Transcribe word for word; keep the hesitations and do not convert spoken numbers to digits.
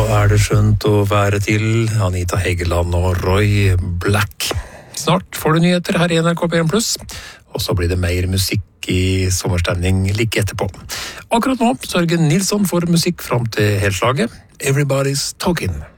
er det skjønt å være til Anita Hegeland og Roy Black. Snart får du nyheter her i N R K P en pluss, og så blir det mer musikk i sommerstemning like etterpå. Akkurat nå sørger Nilsson for musikk fram til helslaget. Everybody's Talking.